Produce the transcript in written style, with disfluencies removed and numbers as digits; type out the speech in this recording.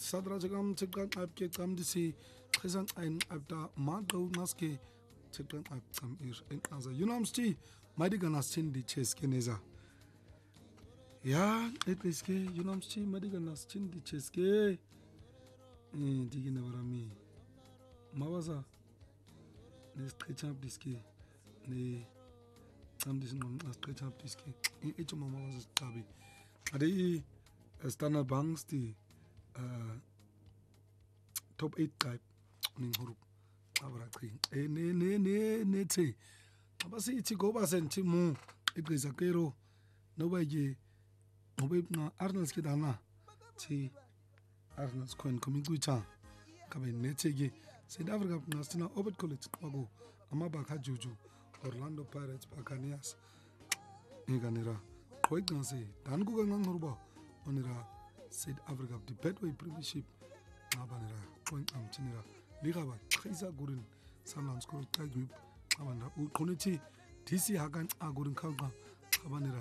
sadra jagam tikkan abke kam disi khizan ein abda maqo naske tikkan abkam ir enqaza yunamsti madiganas chindi cheskeneza ya etleske yunamsti madiganas chindi cheske digine barami mawaza nesqhechap diske ne am disin nesqhechap diske echo mawaza qabi ade Standard Banks die top 8 type ning huruf abraqi ne the abasithi goba senti mu igqiza kero noba ke ngobe Arsenal skidana thi Arsenal coin komikucha kabe nethe ke South Africa National Orbit College kwako amabakha juju Orlando Pirates Buccaneers ngikanira qoyiqanse dan kuka ngangoruba onira South Africa the Betway Premiership ngabanira qoyiqamthinira ligaba xisa gurin Sunderland score group abanda uqhonithi DC hakan agurin khawqa abanira